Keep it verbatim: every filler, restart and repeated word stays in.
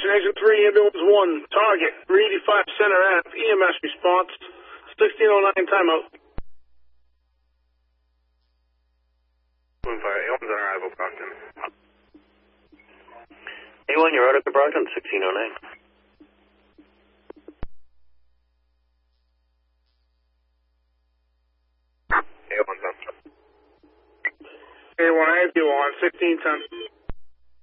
Engine three, ambulance one, target, three eighty-five Center Ave, E M S response, sixteen oh nine timeout. Fire, A one's on arrival, Brockton. A one, you're out at the Brockton, sixteen oh nine. A one's on. A one, I have you on, sixteen ten.